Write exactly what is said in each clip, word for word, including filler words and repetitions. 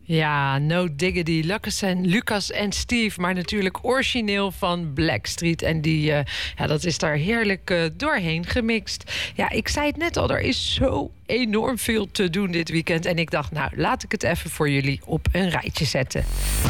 Ja, No Diggity, Lucas en, Lucas en Steve. Maar natuurlijk origineel van Blackstreet. En die, uh, ja, dat is daar heerlijk uh, doorheen gemixt. Ja, ik zei het net al, er is zo enorm veel te doen dit weekend. En ik dacht, nou, laat ik het even voor jullie op een rijtje zetten.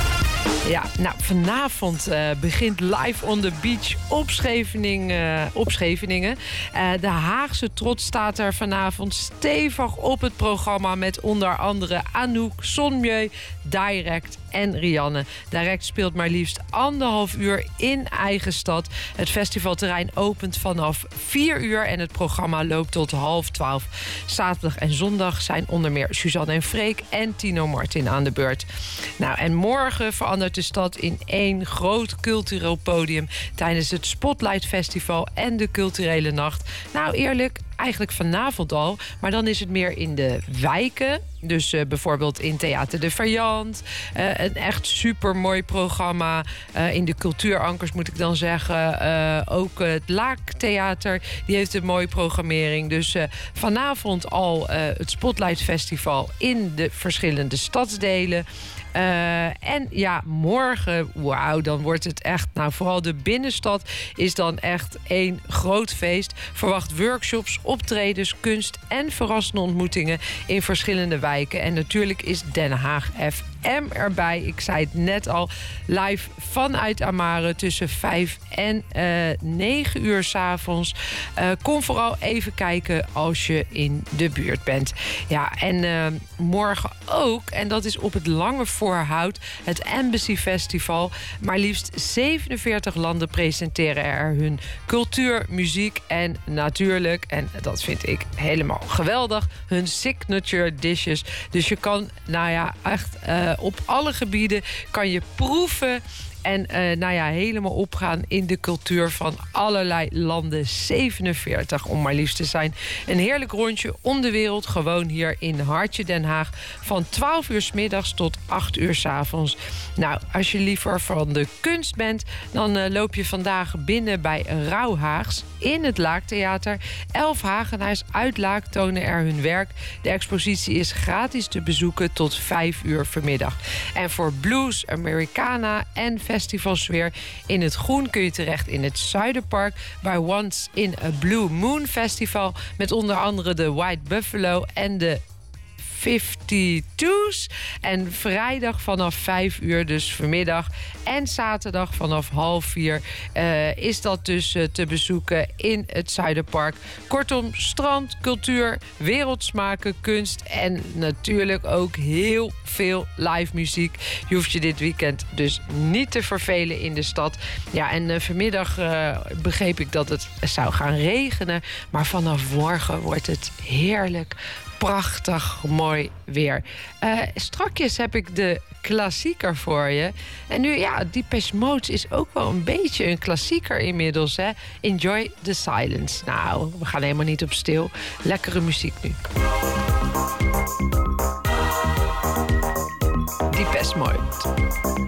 Ja, nou, vanavond uh, begint Live on the Beach op, Schevening, uh, op Scheveningen. Uh, de Haagse trots staat er vanavond stevig op het programma... met onder andere Anouk, Sonmjeu, Direct en Rianne. Direct speelt maar liefst anderhalf uur in eigen stad. Het festivalterrein opent vanaf vier uur en het programma loopt tot half twaalf. Zaterdag en zondag zijn onder meer Suzanne en Freek en Tino Martin aan de beurt. Nou, en morgen verandert de stad in één groot cultureel podium tijdens het Spotlight Festival en de culturele nacht. Nou, eerlijk, eigenlijk vanavond al, maar dan is het meer in de wijken. Dus uh, bijvoorbeeld in Theater de Variant. Uh, een echt supermooi programma. Uh, in de cultuurankers moet ik dan zeggen. Uh, ook uh, het Laaktheater, die heeft een mooie programmering. Dus uh, vanavond al uh, het Spotlight Festival in de verschillende stadsdelen. Uh, en ja, morgen, wauw, dan wordt het echt... nou, vooral de binnenstad is dan echt één groot feest. Verwacht workshops, optredens, kunst en verrassende ontmoetingen... in verschillende wijken. En natuurlijk is Den Haag F M erbij. Ik zei het net al, live vanuit Amare tussen vijf en negen uur 's avonds. Uh, kom vooral even kijken als je in de buurt bent. Ja, en uh, morgen ook, en dat is op het Lange Voorhout, het Embassy Festival. Maar liefst zevenenveertig landen presenteren er hun cultuur, muziek en natuurlijk, en dat vind ik helemaal geweldig, hun signature dishes. Dus je kan, nou ja, echt uh, op alle gebieden kan je proeven en uh, nou ja, helemaal opgaan in de cultuur van allerlei landen. zevenenveertig om maar liefst te zijn. Een heerlijk rondje om de wereld, gewoon hier in Hartje Den Haag. Van twaalf uur 's middags tot acht uur 's avonds. Nou, als je liever van de kunst bent, dan uh, loop je vandaag binnen bij Rauwhaags in het Laaktheater. Elf Hagenaars uit Laak tonen er hun werk. De expositie is gratis te bezoeken tot vijf uur vanmiddag. En voor blues, Americana en festivalsfeer in het groen kun je terecht in het Zuiderpark bij Once in a Blue Moon Festival met onder andere de White Buffalo en de vijfentwintig's. En vrijdag vanaf vijf uur, dus vanmiddag. En zaterdag vanaf half vier uh, is dat dus uh, te bezoeken in het Zuiderpark. Kortom, strand, cultuur, wereldsmaken, kunst en natuurlijk ook heel veel live muziek. Je hoeft je dit weekend dus niet te vervelen in de stad. Ja, en uh, vanmiddag uh, begreep ik dat het zou gaan regenen. Maar vanaf morgen wordt het heerlijk, prachtig mooi weer. Uh, strakjes heb ik de klassieker voor je. En nu, ja, Depeche Mode is ook wel een beetje een klassieker inmiddels, hè. Enjoy the Silence. Nou, we gaan helemaal niet op stil. Lekkere muziek nu. Depeche Mode.